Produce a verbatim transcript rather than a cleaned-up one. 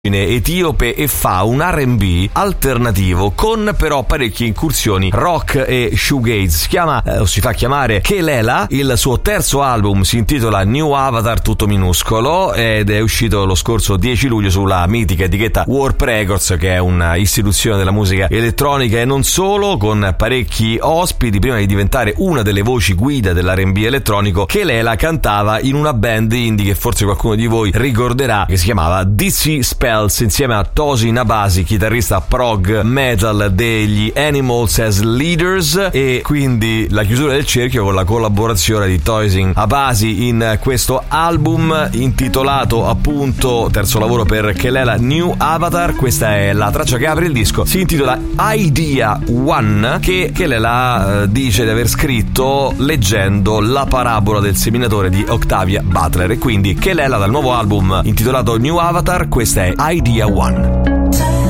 etiope e fa un R and B alternativo con però parecchie incursioni rock e shoegaze. Si chiama eh, o si fa chiamare Kelela. Il suo terzo album si intitola New Avatar, tutto minuscolo, ed è uscito lo scorso dieci luglio sulla mitica etichetta Warp Records, che è un'istituzione della musica elettronica e non solo, con parecchi ospiti. Prima di diventare una delle voci guida dell'R and B elettronico, Kelela cantava in una band indie che forse qualcuno di voi ricorderà, che si chiamava D C Spell, insieme a Tosin Abasi, chitarrista prog metal degli Animals as Leaders, e quindi la chiusura del cerchio con la collaborazione di Tosin Abasi in questo album intitolato appunto, terzo lavoro per Kelela, New Avatar. Questa è la traccia che apre il disco, si intitola Idea One, che Kelela eh, dice di aver scritto leggendo la parabola del seminatore di Octavia Butler. E quindi Kelela, dal nuovo album intitolato New Avatar, questa è Idea One.